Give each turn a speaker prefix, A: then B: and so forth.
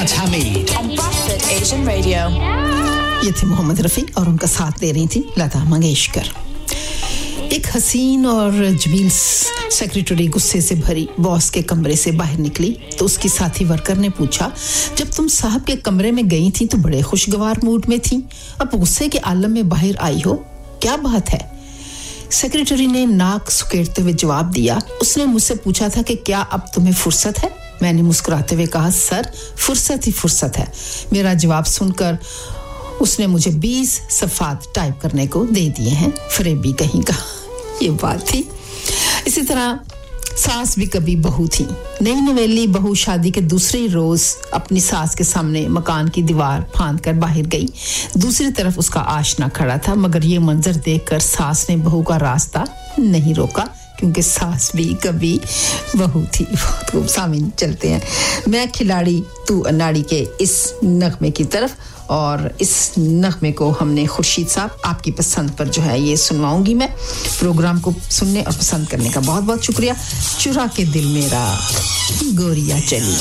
A: Mohammad Hamid
B: on Bradford Asian Radio.
C: ये थे मोहम्मद रफ़ी और उनका साथ दे रही थी लता मंगेशकर। एक हसीन और जमील सेक्रेटरी गुस्से से भरी बॉस के कमरे से बाहर निकली तो उसकी साथी वर्कर ने पूछा, जब तुम साहब के कमरे में गई थी तो बड़े खुशगवार मूड में थी, अब गुस्से के आलम में बाहर आई हो, क्या बात है? सेक्रेटरी ने नाक सुकेड़ते हुए जवाब दिया, उसने मुझसे पूछा था कि क्या अब तुम्हें फुर्सत है? मैंने मुस्कुराते हुए कहा, सर फुर्सत ही फुर्सत है। मेरा जवाब सुनकर उसने मुझे 20 सफ़ात टाइप करने को दे दिए हैं। फरेबी कहीं का, ये बात थी। इसी तरह सास भी कभी बहू थी। नई नवेली बहू शादी के दूसरे रोज अपनी सास के सामने मकान की दीवार फांद कर बाहर गई। दूसरी तरफ उसका आशना खड़ा था, मगर ये मंजर देखकर सास ने बहू का रास्ता नहीं रोका, क्योंकि सास भी कभी बहू थी। बहुत खूब सामीन चलते हैं। मैं खिलाड़ी तू अनाड़ी के इस नगमे की तरफ, और इस नगमे को हमने खुर्शीद साहब आपकी पसंद पर जो है ये सुनवाऊंगी मैं। प्रोग्राम को सुनने और पसंद करने का बहुत बहुत शुक्रिया। चुरा के दिल मेरा गोरिया चली।